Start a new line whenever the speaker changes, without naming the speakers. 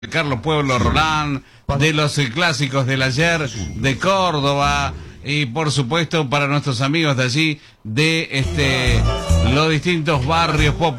Carlos Pueblo Rolán, de los clásicos del ayer, de Córdoba, y por supuesto para nuestros amigos de allí, de los distintos barrios populares.